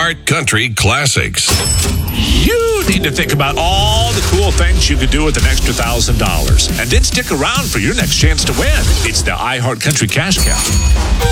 iHeart Country Classics. You need to think about all the cool things you could do with an extra $1,000. And then stick around for your next chance to win. It's the iHeart Country Cash Cow.